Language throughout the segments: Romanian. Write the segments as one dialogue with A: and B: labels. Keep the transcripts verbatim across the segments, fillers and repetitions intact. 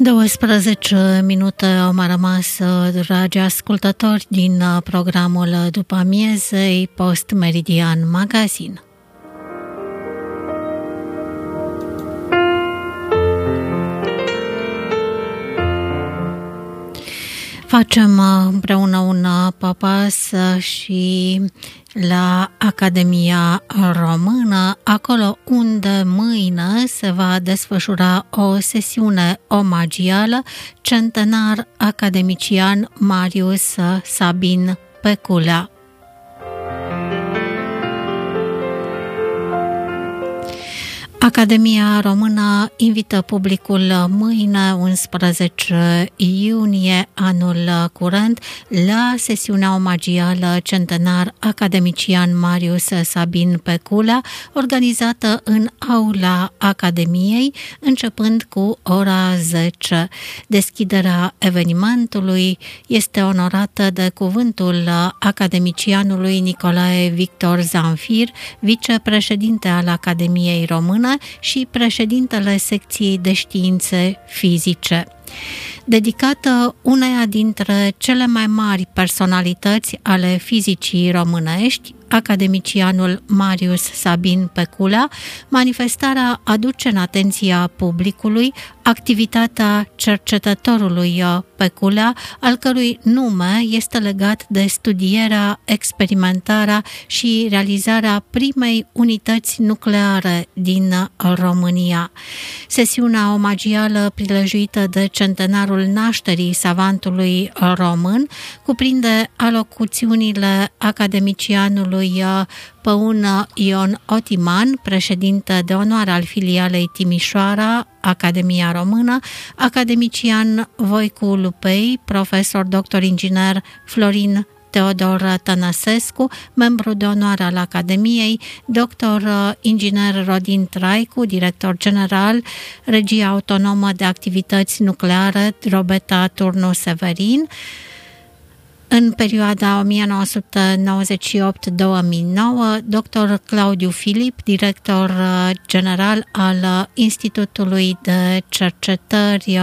A: douăsprezece minute au mai rămas, dragi ascultători, din programul după amiezei Post Meridian Magazine. Facem împreună un pas și la Academia Română, acolo unde mâine se va desfășura o sesiune omagială centenar academician Marius Sabin Peculea. Academia Română invită publicul mâine, unsprezece iunie anul curent, la sesiunea omagială centenar academician Marius Sabin Peculea, organizată în aula Academiei, începând cu ora zece. Deschiderea evenimentului este onorată de cuvântul academicianului Nicolae Victor Zamfir, vicepreședinte al Academiei Române și președintele secției de științe fizice. Dedicată uneia dintre cele mai mari personalități ale fizicii românești, academicianul Marius Sabin Peculea, manifestarea aduce în atenția publicului activitatea cercetătorului Peculea, al cărui nume este legat de studierea, experimentarea și realizarea primei unități nucleare din România. Sesiunea omagială prilejuită de centenarul nașterii savantului român cuprinde alocuțiunile academicianului Păun Ion Otiman, președinte de onoare al filialei Timișoara, Academia Română, academician Voicu Lupei, profesor doctor inginer Florin Teodor Tănăsescu, membru de onoare al Academiei, doctor inginer Rodin Traicu, director general, Regia Autonomă de Activități Nucleare, Drobeta Turnu Severin, în perioada o mie nouă sute nouăzeci și opt - două mii nouă, doctor Claudiu Filip, director general al Institutului de Cercetări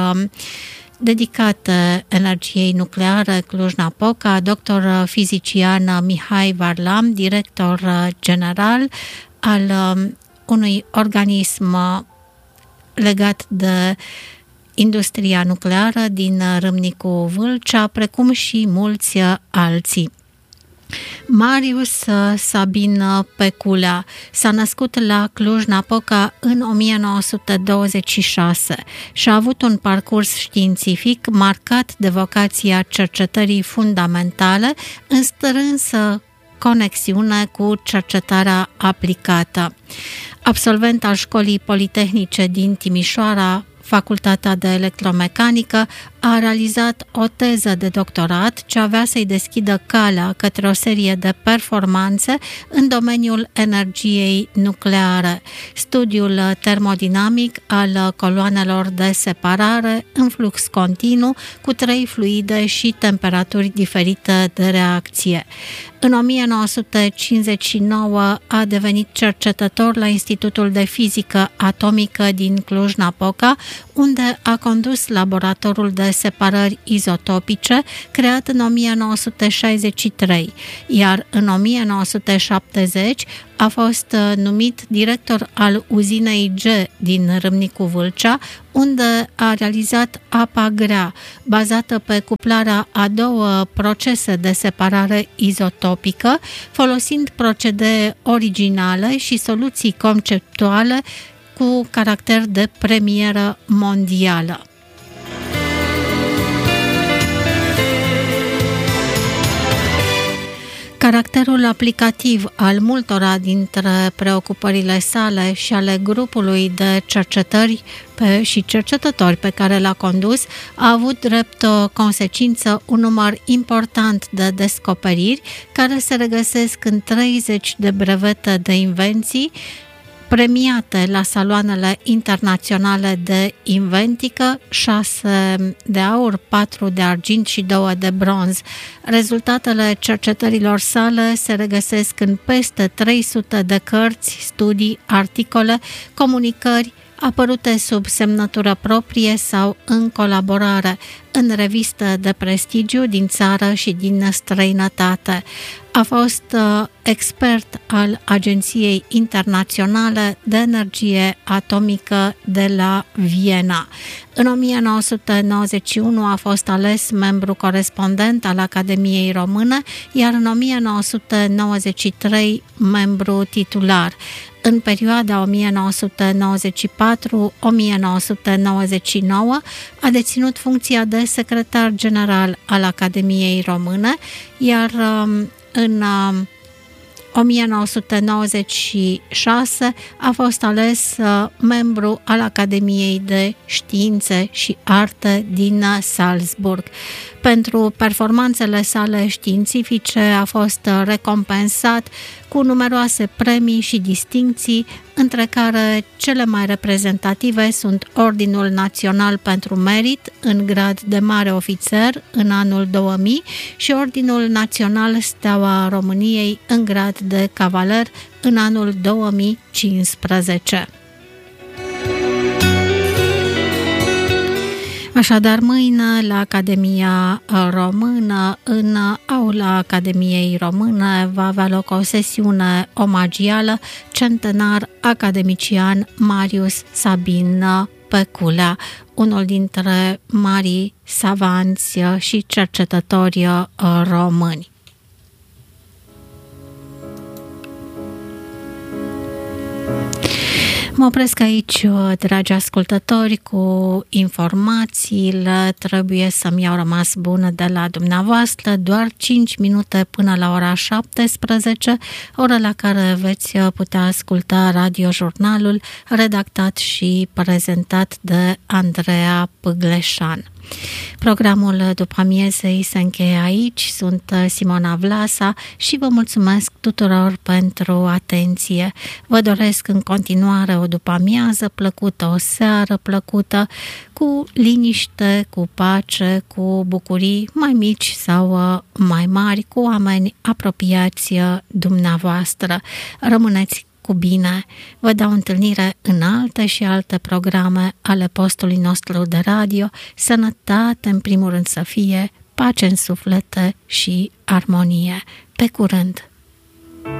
A: dedicate energiei nucleare Cluj-Napoca, doctor fizician Mihai Varlam, director general al unui organism legat de industria nucleară din Râmnicu Vâlcea, precum și mulți alții. Marius Sabin Peculea s-a născut la Cluj-Napoca în o mie nouă sute douăzeci și șase și a avut un parcurs științific marcat de vocația cercetării fundamentale în strânsă conexiune cu cercetarea aplicată. Absolvent al Școlii Politehnice din Timișoara, Facultatea de Electromecanică, a realizat o teză de doctorat ce avea să-i deschidă calea către o serie de performanțe în domeniul energiei nucleare, studiul termodinamic al coloanelor de separare în flux continuu cu trei fluide și temperaturi diferite de reacție. În o mie nouă sute cincizeci și nouă a devenit cercetător la Institutul de Fizică Atomică din Cluj-Napoca, unde a condus laboratorul de separări izotopice, creat în o mie nouă sute șaizeci și trei, iar în o mie nouă sute șaptezeci a fost numit director al uzinei G din Râmnicu Vâlcea, unde a realizat apa grea, bazată pe cuplarea a două procese de separare izotopică, folosind procedee originale și soluții conceptuale cu caracter de premieră mondială. Caracterul aplicativ al multora dintre preocupările sale și ale grupului de cercetări pe, și cercetători pe care l-a condus a avut drept consecință un număr important de descoperiri care se regăsesc în treizeci de brevete de invenții premiate la saloanele internaționale de inventică, șase de aur, patru de argint și două de bronz. Rezultatele cercetărilor sale se regăsesc în peste trei sute de cărți, studii, articole, comunicări, apărute sub semnătură proprie sau în colaborare, în revistă de prestigiu din țară și din străinătate. A fost uh, expert al Agenției Internaționale de Energie Atomică de la Viena. În o mie nouă sute nouăzeci și unu a fost ales membru corespondent al Academiei Române, iar în o mie nouă sute nouăzeci și trei membru titular. În perioada o mie nouă sute nouăzeci și patru - o mie nouă sute nouăzeci și nouă a deținut funcția de secretar general al Academiei Române, iar în o mie nouă sute nouăzeci și șase a fost ales membru al Academiei de Științe și Arte din Salzburg. Pentru performanțele sale științifice a fost recompensat cu numeroase premii și distincții, între care cele mai reprezentative sunt Ordinul Național pentru Merit în grad de mare ofițer în anul două mii și Ordinul Național Steaua României în grad de cavaler în anul două mii cincisprezece. Așadar, mâine la Academia Română, în aula Academiei Române, va avea loc o sesiune omagială centenar academician Marius Sabin Peculea, unul dintre marii savanți și cercetători români. Mă opresc aici, dragi ascultători, cu informațiile. Trebuie să-mi iau rămas bună de la dumneavoastră. Doar cinci minute până la ora șaptesprezece, oră la care veți putea asculta radiojurnalul redactat și prezentat de Andreea Pâgleșan. Programul după amiezei se încheie aici. Sunt Simona Vlasa și vă mulțumesc tuturor pentru atenție. Vă doresc în continuare o după amiază plăcută, o seară plăcută, cu liniște, cu pace, cu bucurii mai mici sau mai mari, cu oameni apropiați dumneavoastră. Rămâneți cu bine. Vă dau întâlnire în alte și alte programe ale postului nostru de radio. Sănătate în primul rând să fie, pace în suflete și armonie. Pe curând!